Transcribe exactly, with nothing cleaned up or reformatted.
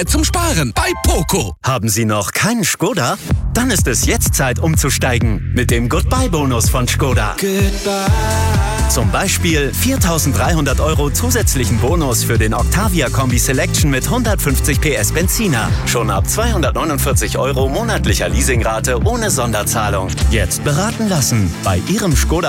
zum Sparen bei Poco. Haben Sie noch keinen Skoda? Dann ist es jetzt Zeit umzusteigen mit dem Goodbye-Bonus von Skoda. Goodbye. Zum Beispiel viertausenddreihundert Euro zusätzlichen Bonus für den Octavia Kombi Selection mit hundertfünfzig P S Benziner. Schon ab zweihundertneunundvierzig Euro monatlicher Leasingrate ohne Sonderzahlung. Jetzt beraten lassen bei Ihrem Skoda